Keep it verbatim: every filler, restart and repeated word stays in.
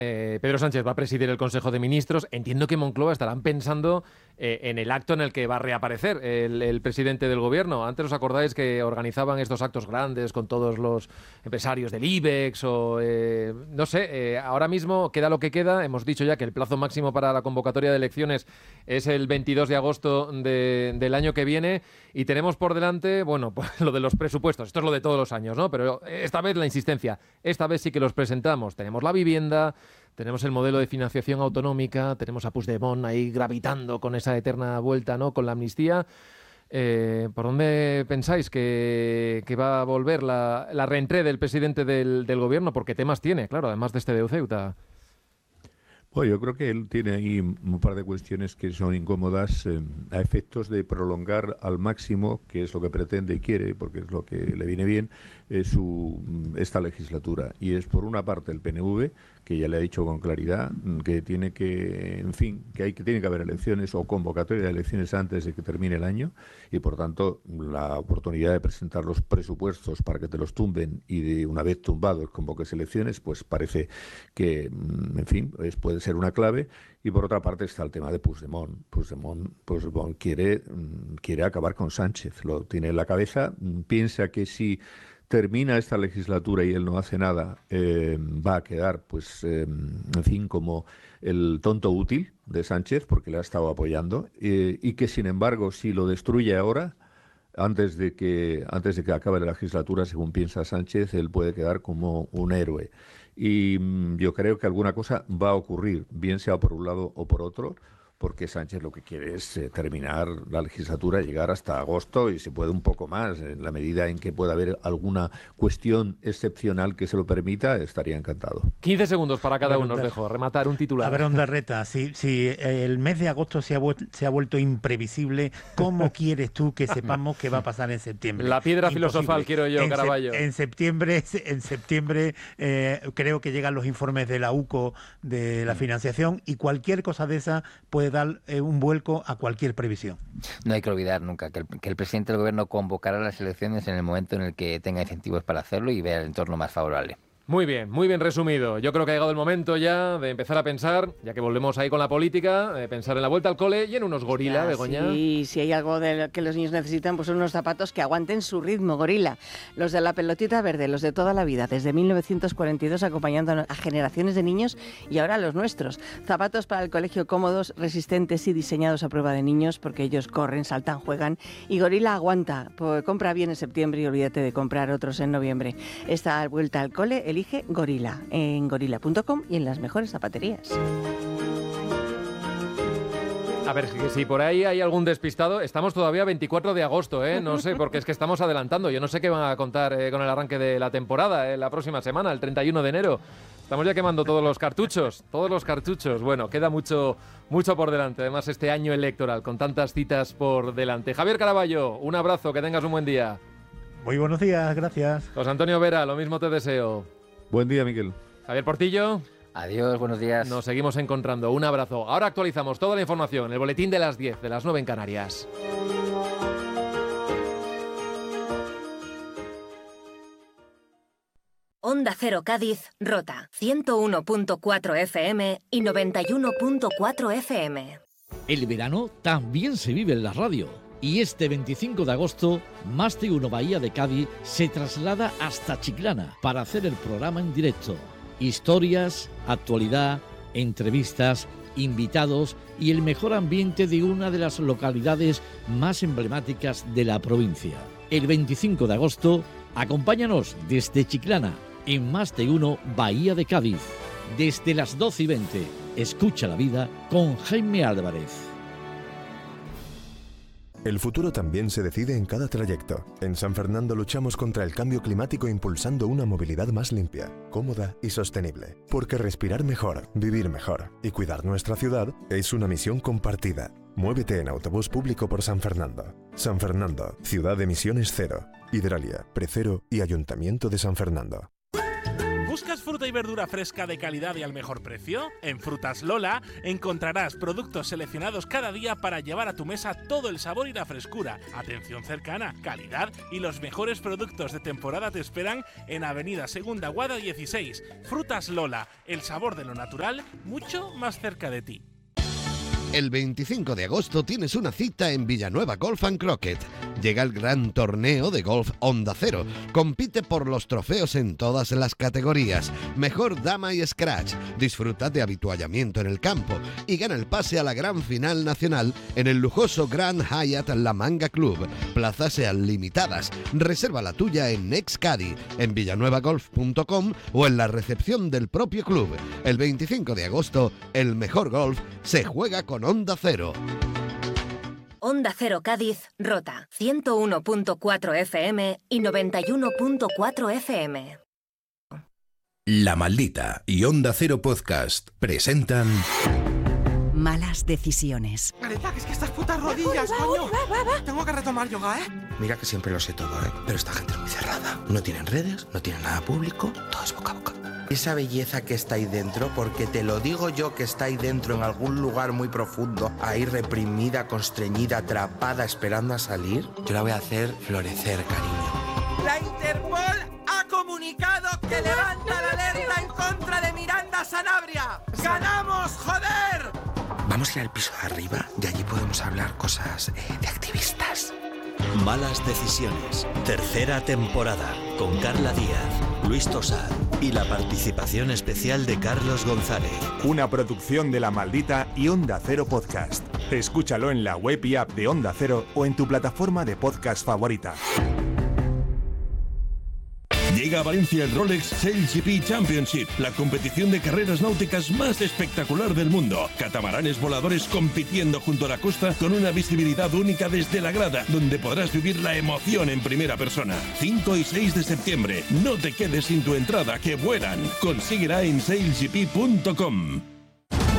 Eh, Pedro Sánchez va a presidir el Consejo de Ministros. Entiendo que Moncloa estarán pensando eh, en el acto en el que va a reaparecer el, el presidente del gobierno. Antes os acordáis que organizaban estos actos grandes con todos los empresarios del IBEX o eh, no sé, eh, ahora mismo queda lo que queda. Hemos dicho ya que el plazo máximo para la convocatoria de elecciones es el veintidós de agosto de, del año que viene y tenemos por delante, bueno, pues lo de los presupuestos. Esto es lo de todos los años, ¿no? Pero esta vez la insistencia, esta vez sí que los presentamos. Tenemos la vivienda, tenemos el modelo de financiación autonómica, tenemos a Puigdemont ahí gravitando con esa eterna vuelta, ¿no?, con la amnistía. Eh, ¿Por dónde pensáis que, que va a volver la, la reentré del presidente del, del gobierno? Porque temas tiene, claro, además de este de Ceuta. Bueno, yo creo que él tiene ahí un par de cuestiones que son incómodas eh, a efectos de prolongar al máximo, que es lo que pretende y quiere, porque es lo que le viene bien, eh, su esta legislatura. Y es por una parte el P N V, que ya le ha dicho con claridad que tiene que, en fin, que hay que tiene que haber elecciones o convocatoria de elecciones antes de que termine el año y por tanto la oportunidad de presentar los presupuestos para que te los tumben y de una vez tumbados convoques elecciones, pues parece que, en fin, es, puede ser una clave. Y por otra parte está el tema de Puigdemont. Puigdemont, Puigdemont quiere, quiere acabar con Sánchez, lo tiene en la cabeza, piensa que si termina esta legislatura y él no hace nada, eh, va a quedar, pues, eh, en fin, como el tonto útil de Sánchez, porque le ha estado apoyando, eh, y que, sin embargo, si lo destruye ahora, antes de que antes de que acabe la legislatura, según piensa Sánchez, él puede quedar como un héroe. Y mm, yo creo que alguna cosa va a ocurrir, bien sea por un lado o por otro, porque Sánchez lo que quiere es eh, terminar la legislatura, llegar hasta agosto y se puede un poco más. En la medida en que pueda haber alguna cuestión excepcional que se lo permita, estaría encantado. quince segundos para cada ver, uno, os dejo rematar un titular. A ver, Ondarreta, si, si el mes de agosto se ha, vuel- se ha vuelto imprevisible, ¿cómo quieres tú que sepamos qué va a pasar en septiembre? La piedra Imposible. filosofal quiero yo, en Caraballo. En septiembre, en septiembre eh, creo que llegan los informes de la U C O de la financiación y cualquier cosa de esa puede dar eh, un vuelco a cualquier previsión. No hay que olvidar nunca que el, que el presidente del gobierno convocará las elecciones en el momento en el que tenga incentivos para hacerlo y vea el entorno más favorable. Muy bien, muy bien resumido. Yo creo que ha llegado el momento ya de empezar a pensar, ya que volvemos ahí con la política, de pensar en la vuelta al cole y en unos gorila, Begoña. Sí, si hay algo de lo que los niños necesitan, pues son unos zapatos que aguanten su ritmo, gorila. Los de la pelotita verde, los de toda la vida, desde mil novecientos cuarenta y dos acompañando a generaciones de niños y ahora a los nuestros. Zapatos para el colegio cómodos, resistentes y diseñados a prueba de niños porque ellos corren, saltan, juegan y gorila aguanta. Pues compra bien en septiembre y olvídate de comprar otros en noviembre. Esta vuelta al cole, elige Gorila en gorila punto com y en las mejores zapaterías. A ver, si por ahí hay algún despistado, estamos todavía veinticuatro de agosto, ¿eh? No sé, porque es que estamos adelantando. Yo no sé qué van a contar eh, con el arranque de la temporada, eh, la próxima semana, el treinta y uno de enero. Estamos ya quemando todos los cartuchos, todos los cartuchos. Bueno, queda mucho, mucho por delante. Además, este año electoral, con tantas citas por delante. Javier Caraballo, un abrazo, que tengas un buen día. Muy buenos días, gracias. José Antonio Vera, lo mismo te deseo. Buen día, Miguel. Javier Portillo. Adiós, buenos días. Nos seguimos encontrando. Un abrazo. Ahora actualizamos toda la información en el boletín de las diez, de las nueve en Canarias. Onda Cero Cádiz, Rota, ciento uno punto cuatro F M y noventa y uno punto cuatro F M. El verano también se vive en la radio. Y este veinticinco de agosto, Más de Uno Bahía de Cádiz se traslada hasta Chiclana para hacer el programa en directo. Historias, actualidad, entrevistas, invitados y el mejor ambiente de una de las localidades más emblemáticas de la provincia. El veinticinco de agosto, acompáñanos desde Chiclana, en Más de Uno Bahía de Cádiz. Desde las doce y veinte, escucha la vida con Jaime Álvarez. El futuro también se decide en cada trayecto. En San Fernando luchamos contra el cambio climático impulsando una movilidad más limpia, cómoda y sostenible. Porque respirar mejor, vivir mejor y cuidar nuestra ciudad es una misión compartida. Muévete en autobús público por San Fernando. San Fernando, ciudad de emisiones cero. Hidralia, Precero y Ayuntamiento de San Fernando. ¿Buscas fruta y verdura fresca de calidad y al mejor precio? En Frutas Lola encontrarás productos seleccionados cada día para llevar a tu mesa todo el sabor y la frescura, atención cercana, calidad y los mejores productos de temporada te esperan en Avenida Segunda Guada dieciséis. Frutas Lola, el sabor de lo natural mucho más cerca de ti. El veinticinco de agosto tienes una cita en Villanueva Golf and Croquet. Llega el gran torneo de golf Onda Cero. Compite por los trofeos en todas las categorías. Mejor dama y scratch. Disfruta de habituallamiento en el campo y gana el pase a la gran final nacional en el lujoso Grand Hyatt La Manga Club. Plazas sean limitadas. Reserva la tuya en Nextcadi, en villanueva golf punto com o en la recepción del propio club. El veinticinco de agosto, el mejor golf se juega con Onda Cero. Onda Cero Cádiz, Rota, ciento uno punto cuatro F M y noventa y uno punto cuatro F M. La Maldita y Onda Cero Podcast presentan... Malas decisiones. Marita, que es que estas putas rodillas, coño. Tengo que retomar yoga, ¿eh? Mira que siempre lo sé todo, ¿eh? Pero esta gente es muy cerrada. No tienen redes, no tienen nada público, todo es boca a boca. Esa belleza que está ahí dentro, porque te lo digo yo que está ahí dentro en algún lugar muy profundo, ahí reprimida, constreñida, atrapada, esperando a salir, yo la voy a hacer florecer, cariño. La Interpol ha comunicado que levanta la alerta en contra de Miranda Sanabria. ¡Ganamos, joder! Vamos a ir al piso de arriba, de allí podemos hablar cosas eh, de activistas. Malas decisiones, tercera temporada, con Carla Díaz, Luis Tosar y la participación especial de Carlos González. Una producción de La Maldita y Onda Cero Podcast. Escúchalo en la web y app de Onda Cero o en tu plataforma de podcast favorita. Llega a Valencia el Rolex Sail G P Championship, la competición de carreras náuticas más espectacular del mundo. Catamaranes voladores compitiendo junto a la costa con una visibilidad única desde la grada, donde podrás vivir la emoción en primera persona. cinco y seis de septiembre. No te quedes sin tu entrada, que vuelan. Consíguela en sail g p punto com.